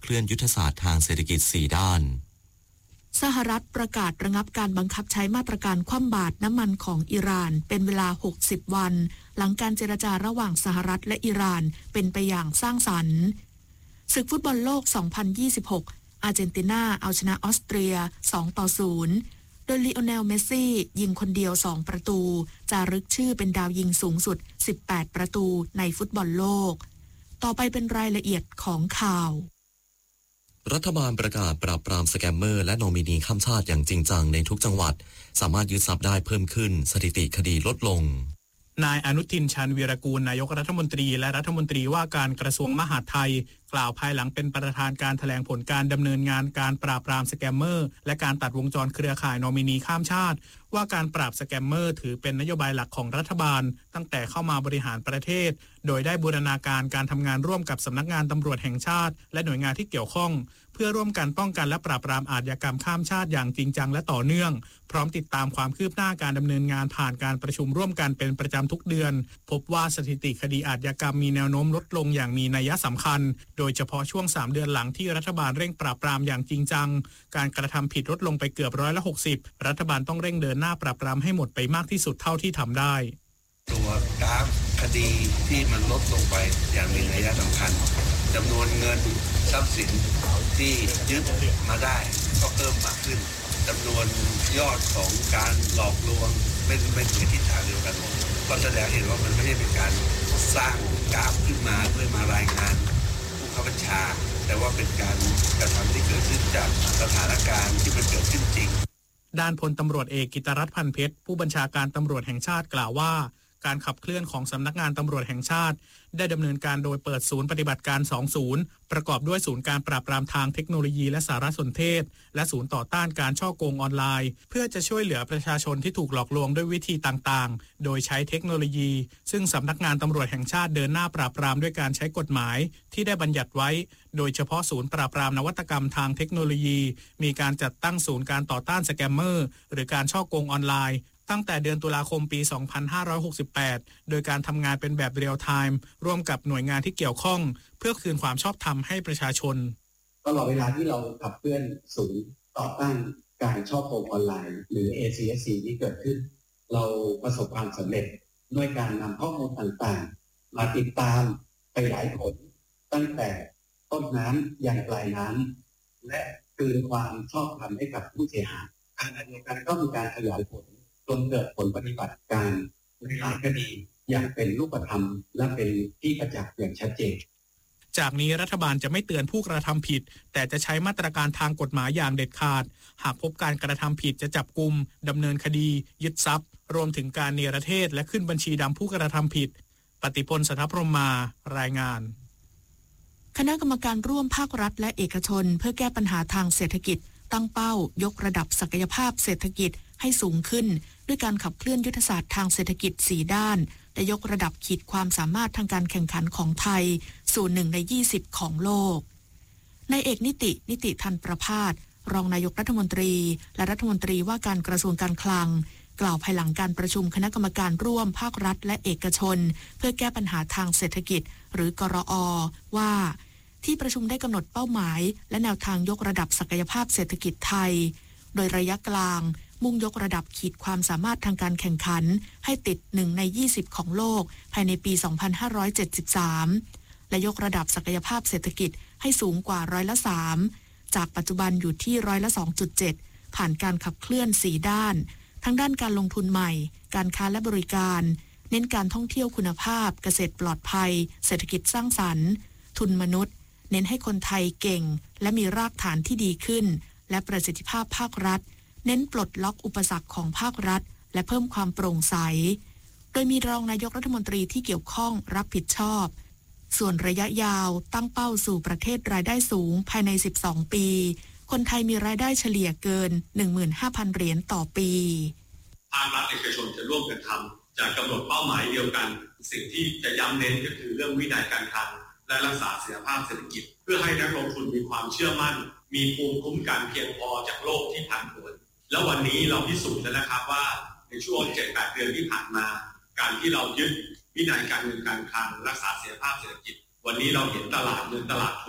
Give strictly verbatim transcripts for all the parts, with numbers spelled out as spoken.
เคลื่อนยุทธศาสตร์ทางเศรษฐกิจสี่ด้านสหรัฐประกาศระงับการบังคับใช้มาตรการคว่ำบาตรน้ำมันของอิหร่านเป็นเวลาหกสิบวันหลังการเจรจาระหว่างสหรัฐและอิหร่านเป็นไปอย่างสร้างสรรค์ศึกฟุตบอลโลกสองพันยี่สิบหกอาร์เจนตินาเอาชนะออสเตรียสองต่อศูนย์โดยลีโอเนลเมสซี่ยิงคนเดียวสองประตูจารึกชื่อเป็นดาวยิงสูงสุดสิบแปดประตูในฟุตบอลโลกต่อไปเป็นรายละเอียดของข่าวรัฐบาลประกาศปราบปรามสแกมเมอร์และนอมินีข้ามชาติอย่างจริงจังในทุกจังหวัดสามารถยึดทรัพย์ได้เพิ่มขึ้นสถิติคดีลดลงนายอนุทินชาญวีรกูลนายกรัฐมนตรีและรัฐมนตรีว่าการกระทรวงมหาดไทยกล่าวภายหลังเป็นประธานการแถลงผลการดำเนินงานการปราบปรามสแกมเมอร์และการตัดวงจรเครือข่ายนอมินีข้ามชาติว่าการปราบสแกมเมอร์ถือเป็นนโยบายหลักของรัฐบาลตั้งแต่เข้ามาบริหารประเทศโดยได้บูรณาการการทำงานร่วมกับสำนักงานตำรวจแห่งชาติและหน่วยงานที่เกี่ยวข้องเพื่อร่วมกันป้องกันและปราบปรามอาชญากรรมข้ามชาติอย่างจริงจังและต่อเนื่องพร้อมติดตามความคืบหน้าการดำเนินงานผ่านการประชุมร่วมกันเป็นประจำทุกเดือนพบว่าสถิติคดีอาชญากรรมมีแนวโน้มลดลงอย่างมีนัยสำคัญโดยเฉพาะช่วงสามเดือนหลังที่รัฐบาลเร่งปราบปรามอย่างจริงจังการกระทำผิดลดลงไปเกือบร้อยละหกสิบรัฐบาลต้องเร่งเดินหน้าปราบปรามให้หมดไปมากที่สุดเท่าที่ทำได้ตัวกราฟคดีที่มันลดลงไปอย่างมีนัยสำคัญจำนวนเงินทรัพย์สินที่ยึดมาได้ก็เพิ่มมากขึ้นจำนวนยอดของการหลอกลวงเป็นเป็นในทิศทางเดียวกันก็แสดงเห็นว่ามันไม่ได้เป็นการสร้างกราฟขึ้นมาเพื่อมารายงานผู้ข้าบัญชาแต่ว่าเป็นการกระทำที่เกิดขึ้นจากสถานการณ์ที่มันเกิดขึ้นจริงด้านพลตำรวจเอกกิตรัตน์พันเพชรผู้บัญชาการตำรวจแห่งชาติกล่าวว่าการขับเคลื่อนของสำนักงานตำรวจแห่งชาติได้ดำเนินการโดยเปิดศูนย์ปฏิบัติการสองศูนย์ประกอบด้วยศูนย์การปราบปรามทางเทคโนโลยีและสารสนเทศและศูนย์ต่อต้านการฉ้อโกงออนไลน์เพื่อจะช่วยเหลือประชาชนที่ถูกหลอกลวงด้วยวิธีต่างๆโดยใช้เทคโนโลยีซึ่งสำนักงานตำรวจแห่งชาติเดินหน้าปราบปรามด้วยการใช้กฎหมายที่ได้บัญญัติไว้โดยเฉพาะศูนย์ปราบปรามนวัตกรรมทางเทคโนโลยีมีการจัดตั้งศูนย์การต่อต้านสแกมเมอร์หรือการฉ้อโกงออนไลน์ตั้งแต่เดือนตุลาคมปีสองพันห้าร้อยหกสิบแปดโดยการทำงานเป็นแบบเรียลไทม์ร่วมกับหน่วยงานที่เกี่ยวข้องเพื่อคืนความชอบธรรมให้ประชาชนตลอดเวลาที่เราขับเคลื่อนศูนย์ต่อต้านการฉ้อโกงออนไลน์หรือ เอ ซี เอส ซี ที่เกิดขึ้นเราประสบความสำเร็จด้วยการนำข้อมูลต่างๆมาติดตามไปหลายผลตั้งแต่ต้นน้ำยันปลายน้ำและคืนความชอบธรรมให้กับผู้เสียหายขณะเดียวกันก็มีการขยายผลจนเกิดผลปฏิบัติการในหลายคดีอย่างเป็นรูปธรรมและเป็นที่ประจักษ์อย่างชัดเจนจากนี้รัฐบาลจะไม่เตือนผู้กระทำผิดแต่จะใช้มาตรการทางกฎหมายอย่างเด็ดขาดหากพบการกระทำผิดจะจับกุมดำเนินคดียึดทรัพย์รวมถึงการเนรเทศและขึ้นบัญชีดำผู้กระทำผิดปฏิพล สัทธพรหมารายงานคณะกรรมการร่วมภาครัฐและเอกชนเพื่อแก้ปัญหาทางเศรษฐกิจตั้งเป้ายกระดับศักยภาพเศรษฐกิจให้สูงขึ้นด้วยการขับเคลื่อนยุทธศาสตร์ทางเศรษฐกิจสี่ด้านและยกระดับขีดความสามารถทางการแข่งขันของไทยสู่หนึ่งในยี่สิบของโลกนายเอกนิตินิติธันประภาสรองนายกรัฐมนตรีและรัฐมนตรีว่าการกระทรวงการคลังกล่าวภายหลังการประชุมคณะกรรมการร่วมภาครัฐและเอกชนเพื่อแก้ปัญหาทางเศรษฐกิจหรือกรอ.ว่าที่ประชุมได้กำหนดเป้าหมายและแนวทางยกระดับศักยภาพเศรษฐกิจไทยโดยระยะกลางมุ่งยกระดับขีดความสามารถทางการแข่งขันให้ติดหนึ่งในยี่สิบของโลกภายในปีสองพันห้าร้อยเจ็ดสิบสามและยกระดับศักยภาพเศรษฐกิจให้สูงกว่าร้อยละสามจากปัจจุบันอยู่ที่ร้อยละ สองจุดเจ็ด ผ่านการขับเคลื่อนสี่ด้านทั้งด้านการลงทุนใหม่การค้าและบริการเน้นการท่องเที่ยวคุณภาพเกษตรปลอดภัยเศรษฐกิจสร้างสรรค์ทุนมนุษย์เน้นให้คนไทยเก่งและมีรากฐานที่ดีขึ้นและประสิทธิภาพภาครัฐเน้นปลดล็อกอุปสรรคของภาครัฐและเพิ่มความโปร่งใสโดยมีรองนายกรัฐมนตรีที่เกี่ยวข้องรับผิดชอบส่วนระยะยาวตั้งเป้าสู่ประเทศรายได้สูงภายในสิบสองปีคนไทยมีรายได้เฉลี่ยเกิน หนึ่งหมื่นห้าพัน เหรียญต่อปีภาครัฐเอกชนจะร่วมกันทำจะกำหนดเป้าหมายเดียวกันสิ่งที่จะย้ำเน้นก็คือเรื่องวินัยการคลังและรักษาเสถียรภาพเศรษฐกิจเพื่อให้นักลงทุนมีความเชื่อมั่นมีภูมิคุ้มกันเพียงพอจากโลกที่ผันผวนแล้ววันนี้เราพิสูจน์แล้วนะครับว่าในช่วง เจ็ดถึงแปด เดือนที่ผ่านมาการที่เรายึดวินัยการเงินการคลังรักษาเสถียรภาพเศรษฐกิจวันนี้เราเห็นตลาดเงินตลาดทุน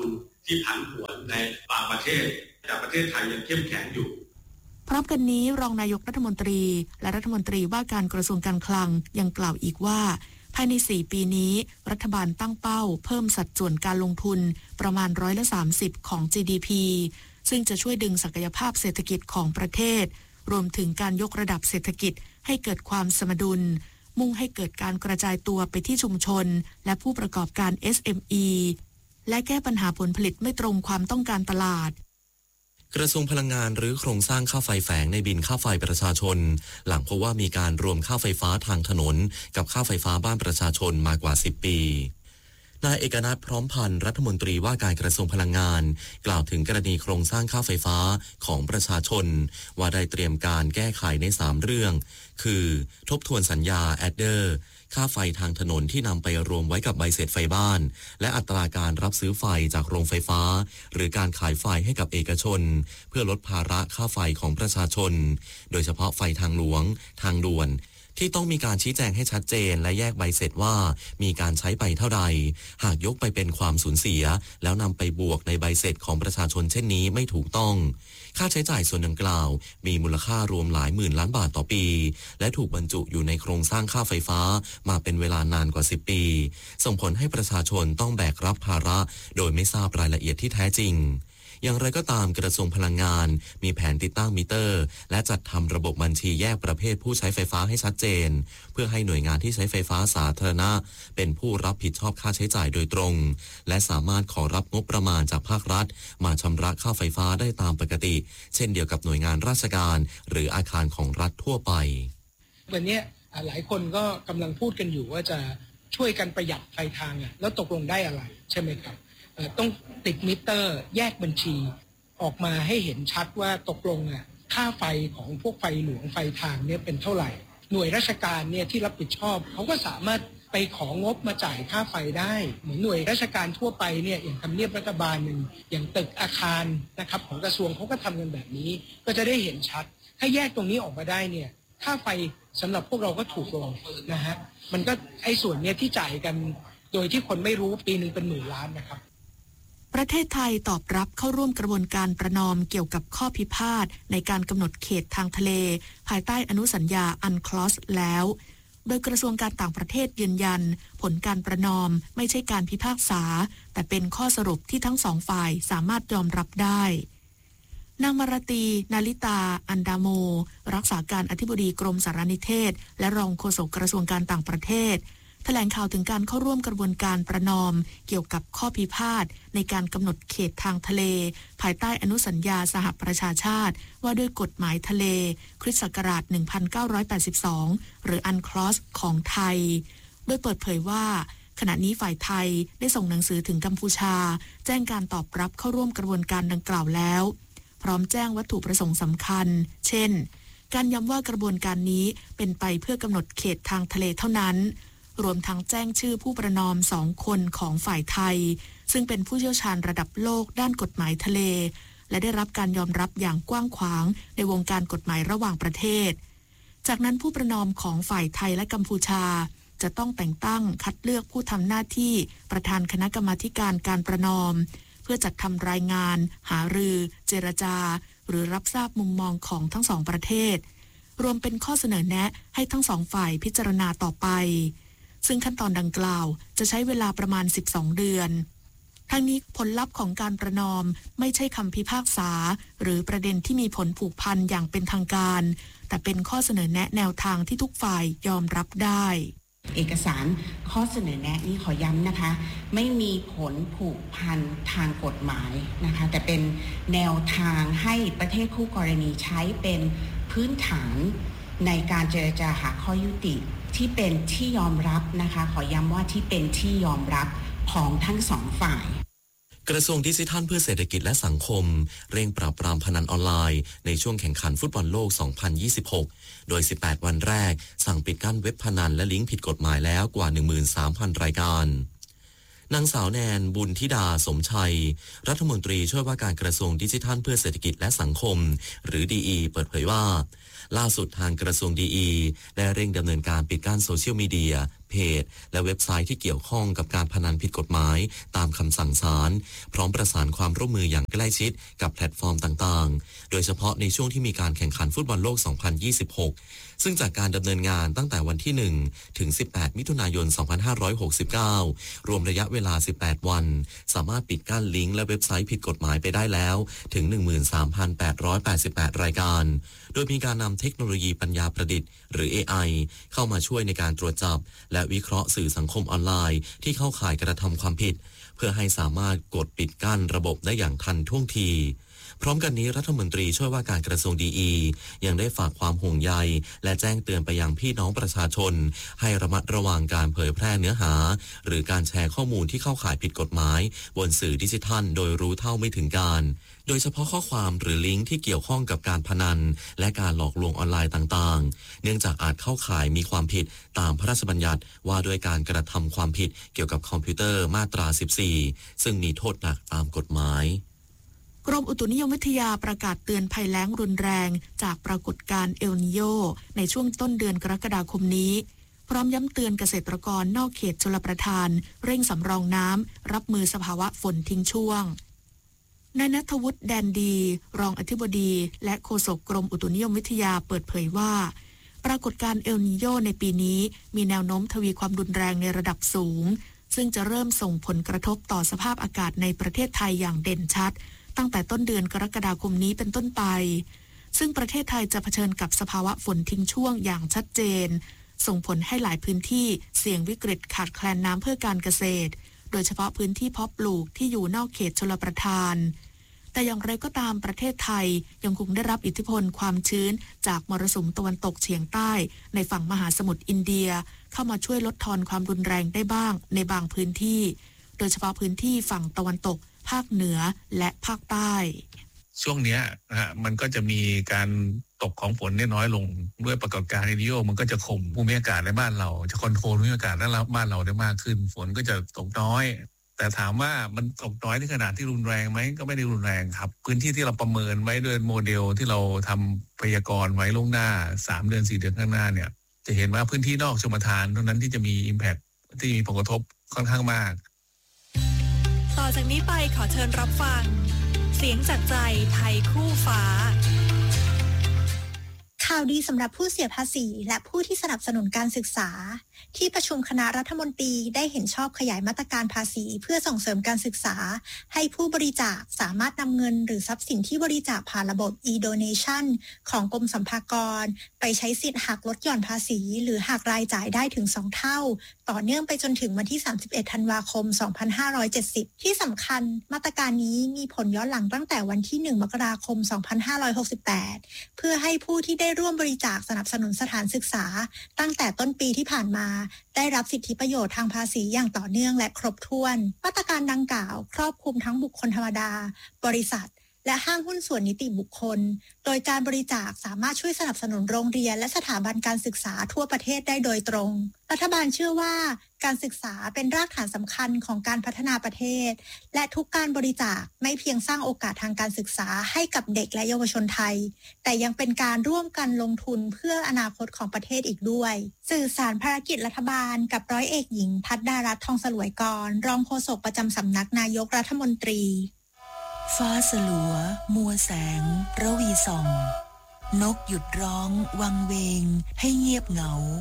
ที่ผันผวนในบางประเทศแต่ประเทศไทยยังเข้มแข็งอยู่พร้อมกันนี้รองนายกรัฐมนตรีและรัฐมนตรีว่าการกระทรวงการคลังยังกล่าวอีกว่าภายในสี่ปีนี้รัฐบาลตั้งเป้าเพิ่มสัดส่วนการลงทุนประมาณร้อยละสามสิบของ จี ดี พี ซึ่งจะช่วยดึงศักยภาพเศรษฐกิจของประเทศรวมถึงการยกระดับเศรษฐกิจให้เกิดความสมดุลมุ่งให้เกิดการกระจายตัวไปที่ชุมชนและผู้ประกอบการ เอส เอ็ม อี และแก้ปัญหาผลผลิตไม่ตรงความต้องการตลาดกระทรวงพลังงานหรือโครงสร้างค่าไฟแฝงในบินค่าไฟประชาชนหลังพบว่ามีการรวมค่าไฟฟ้าทางถนนกับค่าไฟฟ้าบ้านประชาชนมากว่าสิบปีนายเอกนัทพร้อมพันธ์รัฐมนตรีว่าการกระทรวงพลังงานกล่าวถึงกรณีโครงสร้างค่าไฟฟ้าของประชาชนว่าได้เตรียมการแก้ไขในสามเรื่องคือทบทวนสัญญาแอดเดอร์ค่าไฟทางถนนที่นำไปรวมไว้กับใบเสร็จไฟบ้านและอัตราการรับซื้อไฟจากโรงไฟฟ้าหรือการขายไฟให้กับเอกชนเพื่อลดภาระค่าไฟของประชาชนโดยเฉพาะไฟทางหลวงทางด่วนที่ต้องมีการชี้แจงให้ชัดเจนและแยกใบเสร็จว่ามีการใช้ไปเท่าใดหากยกไปเป็นความสูญเสียแล้วนำไปบวกในใบเสร็จของประชาชนเช่นนี้ไม่ถูกต้องค่าใช้จ่ายส่วนดังกล่าวมีมูลค่ารวมหลายหมื่นล้านบาทต่อปีและถูกบรรจุอยู่ในโครงสร้างค่าไฟฟ้ามาเป็นเวลานานกว่าสิบปีส่งผลให้ประชาชนต้องแบกรับภาระโดยไม่ทราบรายละเอียดที่แท้จริงอย่างไรก็ตามกระทรวงพลังงานมีแผนติดตั้งมิเตอร์และจัดทำระบบบัญชีแยกประเภทผู้ใช้ไฟฟ้าให้ชัดเจนเพื่อให้หน่วยงานที่ใช้ไฟฟ้าสาธารณะเป็นผู้รับผิดชอบค่าใช้จ่ายโดยตรงและสามารถขอรับงบประมาณจากภาครัฐมาชำระค่าไฟฟ้าได้ตามปกติเช่นเดียวกับหน่วยงานราชการหรืออาคารของรัฐทั่วไปวันนี้หลายคนก็กำลังพูดกันอยู่ว่าจะช่วยกันประหยัดไฟทางอ่ะแล้วตกลงได้อะไรใช่ไหมครับต้องติดมิเตอร์แยกบัญชีออกมาให้เห็นชัดว่าตกลงอ่ะค่าไฟของพวกไฟหลวงไฟทางเนี่ยเป็นเท่าไหร่หน่วยราชการเนี่ยที่รับผิดชอบเขาก็สามารถไปของงบมาจ่ายค่าไฟได้เหมือนหน่วยราชการทั่วไปเนี่ยอย่างทำเนียบรัฐบาลหนึ่งอย่างตึกอาคารนะครับของกระทรวงเขาก็ทำกันแบบนี้ก็จะได้เห็นชัดถ้าแยกตรงนี้ออกมาได้เนี่ยค่าไฟสำหรับพวกเราก็ถูกลงนะฮะมันก็ไอ้ส่วนเนี้ยที่จ่ายกันโดยที่คนไม่รู้ปีนึงเป็นหมื่นล้านนะครับประเทศไทยตอบรับเข้าร่วมกระบวนการประนอมเกี่ยวกับข้อพิพาทในการกำหนดเขตทางทะเลภายใต้อนุสัญญาอันคลอสแล้วโดยกระทรวงการต่างประเทศยืนยันผลการประนอมไม่ใช่การพิพากษาแต่เป็นข้อสรุปที่ทั้งสองฝ่ายสามารถยอมรับได้นางมาราตีนาลิตาอันดาโมรักษาการอธิบดีกรมสารนิเทศและรองโฆษกกระทรวงการต่างประเทศแถลงข่าวถึงการเข้าร่วมกระบวนการประนอมเกี่ยวกับข้อพิพาทในการกำหนดเขตทางทะเลภายใต้อนุสัญญาสหประชาชาติว่าด้วยกฎหมายทะเลคริสต์ศักราชหนึ่งพันเก้าร้อยแปดสิบสองหรืออันคลอสของไทยโดยเปิดเผยว่าขณะนี้ฝ่ายไทยได้ส่งหนังสือถึงกัมพูชาแจ้งการตอบรับเข้าร่วมกระบวนการดังกล่าวแล้วพร้อมแจ้งวัตถุประสงค์สำคัญเช่นการย้ำว่ากระบวนการนี้เป็นไปเพื่อกำหนดเขตทางทะเลเท่านั้นรวมทั้งแจ้งชื่อผู้ประนอมสองคนของฝ่ายไทยซึ่งเป็นผู้เชี่ยวชาญระดับโลกด้านกฎหมายทะเลและได้รับการยอมรับอย่างกว้างขวางในวงการกฎหมายระหว่างประเทศจากนั้นผู้ประนอมของฝ่ายไทยและกัมพูชาจะต้องแต่งตั้งคัดเลือกผู้ทำหน้าที่ประธานคณะกรรมาธิการการประนอมเพื่อจัดทำรายงานหารือเจรจาหรือรับทราบมุมมองของทั้งสองประเทศรวมเป็นข้อเสนอแนะให้ทั้งสองฝ่ายพิจารณาต่อไปซึ่งขั้นตอนดังกล่าวจะใช้เวลาประมาณสิบสองเดือนทั้งนี้ผลลัพธ์ของการประนอมไม่ใช่คำพิพากษาหรือประเด็นที่มีผลผูกพันอย่างเป็นทางการแต่เป็นข้อเสนอแนะแนวทางที่ทุกฝ่ายยอมรับได้เอกสารข้อเสนอแนะนี้ขอย้ำนะคะไม่มีผลผูกพันทางกฎหมายนะคะแต่เป็นแนวทางให้ประเทศคู่กรณีใช้เป็นพื้นฐานในการเจรจาหาข้อยุติที่เป็นที่ยอมรับนะคะขอย้ำว่าที่เป็นที่ยอมรับของทั้งสองฝ่ายกระทรวงดิจิทัลเพื่อเศรษฐกิจและสังคมเร่งปราบปรามพนันออนไลน์ในช่วงแข่งขันฟุตบอลโลก สองพันยี่สิบหก โดย สิบแปด วันแรกสั่งปิดกั้นเว็บพนันและลิงก์ผิดกฎหมายแล้วกว่า หนึ่งหมื่นสามพัน รายการนางสาวแนนบุญธิดาสมชัยรัฐมนตรีช่วยว่าการกระทรวงดิจิทัลเพื่อเศรษฐกิจและสังคมหรือ ดี อี เปิดเผยว่าล่าสุดทางกระทรวง ดี อี ได้เร่งดำเนินการปิดกั้นโซเชียลมีเดียเพจและเว็บไซต์ที่เกี่ยวข้องกับการพนันผิดกฎหมายตามคำสั่งศาลพร้อมประสานความร่วมมืออย่างใกล้ชิดกับแพลตฟอร์มต่างๆโดยเฉพาะในช่วงที่มีการแข่งขันฟุตบอลโลก สองพันยี่สิบหก ซึ่งจากการดำเนินงานตั้งแต่วันที่ หนึ่ง ถึง สิบแปด มิถุนายน สองพันห้าร้อยหกสิบเก้า รวมระยะเวลา สิบแปด วันสามารถปิดกั้นลิงก์และเว็บไซต์ผิดกฎหมายไปได้แล้วถึง หนึ่งหมื่นสามพันแปดร้อยแปดสิบแปด รายการโดยมีการนำเทคโนโลยีปัญญาประดิษฐ์หรือ เอ ไอ เข้ามาช่วยในการตรวจจับและวิเคราะห์สื่อสังคมออนไลน์ที่เข้าข่ายกระทำความผิดเพื่อให้สามารถกดปิดกั้นระบบได้อย่างทันท่วงทีพร้อมกันนี้รัฐมนตรีช่วยว่าการกระทรวงดีอียังได้ฝากความห่วงใยและแจ้งเตือนไปยังพี่น้องประชาชนให้ระมัดระวังการเผยแพร่เนื้อหาหรือการแชร์ข้อมูลที่เข้าข่ายผิดกฎหมายบนสื่อดิจิทัลโดยรู้เท่าไม่ถึงการโดยเฉพาะข้อความหรือลิงก์ที่เกี่ยวข้องกับการพนันและการหลอกลวงออนไลน์ต่างๆเนื่องจากอาจเข้าข่ายมีความผิดตามพระราชบัญญัติว่าด้วยการกระทำความผิดเกี่ยวกับคอมพิวเตอร์มาตราสิบสี่ซึ่งมีโทษหนักตามกฎหมายกรมอุตุนิยมวิทยาประกาศเตือนภัยแล้งรุนแรงจากปรากฏการณ์เอลนิโญในช่วงต้นเดือนกรกฎาคมนี้พร้อมย้ำเตือนเกษตรกรนอกเขตชลประทานเร่งสำรองน้ำรับมือสภาวะฝนทิ้งช่วงนายณัฐวุฒิแดนดีรองอธิบดีและโฆษกกรมอุตุนิยมวิทยาเปิดเผยว่าปรากฏการณ์เอลนิโญในปีนี้มีแนวโน้มทวีความรุนแรงในระดับสูงซึ่งจะเริ่มส่งผลกระทบต่อสภาพอากาศในประเทศไทยอย่างเด่นชัดตั้งแต่ต้นเดือนกรกฎาคมนี้เป็นต้นไปซึ่งประเทศไทยจะเผชิญกับสภาวะฝนทิ้งช่วงอย่างชัดเจนส่งผลให้หลายพื้นที่เสี่ยงวิกฤตขาดแคลนน้ำเพื่อการเกษตรโดยเฉพาะพื้นที่เพาะปลูกที่อยู่นอกเขตชลประทานแต่อย่างไรก็ตามประเทศไทยยังคงได้รับอิทธิพลความชื้นจากมรสุมตะวันตกเฉียงใต้ในฝั่งมหาสมุทรอินเดียเข้ามาช่วยลดทอนความรุนแรงได้บ้างในบางพื้นที่โดยเฉพาะพื้นที่ฝั่งตะวันตกภาคเหนือและภาคใต้ช่วงนี้นะฮะมันก็จะมีการตกของฝนน้อยลงด้วยปรากฏการณ์เอลนิโญมันก็จะข่มภูมิอากาศในบ้านเราจะคอนโทรลภูมิอากาศในบ้านเราได้มากขึ้นฝนก็จะตกน้อยแต่ถามว่ามันตกน้อยในขนาดที่รุนแรงไหมก็ไม่ได้รุนแรงครับพื้นที่ที่เราประเมินไว้ด้วยโมเดลที่เราทำพยากรณ์ไว้ล่วงหน้าสามเดือนสี่เดือนข้างหน้าเนี่ยจะเห็นว่าพื้นที่นอกชลประทานเท่านั้นที่จะมี impact ที่มีผลกระทบค่อนข้างมากต่อจากนี้ไปขอเชิญรับฟังเสียงจากใจไทยคู่ฟ้าข่าวดีสำหรับผู้เสียภาษีและผู้ที่สนับสนุนการศึกษาที่ประชุมคณะรัฐมนตรีได้เห็นชอบขยายมาตรการภาษีเพื่อส่งเสริมการศึกษาให้ผู้บริจาคสามารถนำเงินหรือทรัพย์สินที่บริจาคผ่านระบบ e-donation ของกรมสรรพากรไปใช้สิทธิ์หักลดหย่อนภาษีหรือหักรายจ่ายได้ถึงสองเท่าต่อเนื่องไปจนถึงวันที่สามสิบเอ็ดธันวาคมสองพันห้าร้อยเจ็ดสิบที่สำคัญมาตรการนี้มีผลย้อนหลังตั้งแต่วันที่หนึ่งมกราคมสองพันห้าร้อยหกสิบแปดเพื่อให้ผู้ที่ได้ร่วมบริจาคสนับสนุนสถานศึกษาตั้งแต่ต้นปีที่ผ่านมาได้รับสิทธิประโยชน์ทางภาษีอย่างต่อเนื่องและครบถ้วนมาตรการดังกล่าวครอบคลุมทั้งบุคคลธรรมดาบริษัทและห้างหุ้นส่วนนิติบุคคลโดยการบริจาคสามารถช่วยสนับสนุนโรงเรียนและสถาบันการศึกษาทั่วประเทศได้โดยตรงรัฐบาลเชื่อว่าการศึกษาเป็นรากฐานสำคัญของการพัฒนาประเทศและทุกการบริจาคไม่เพียงสร้างโอกาสทางการศึกษาให้กับเด็กและเยาวชนไทยแต่ยังเป็นการร่วมกันลงทุนเพื่ออนาคตของประเทศอีกด้วยสื่อสารภารกิจรัฐบาลกับร้อยเอกหญิงทัดดารัตน์ทองสลวยกรรองโฆษกประจำสำนักนายกรัฐมนตรีฟ้าสลัวมัวแสงระวีส่องนกหยุดร้องวังเวงให้เงียบเหงา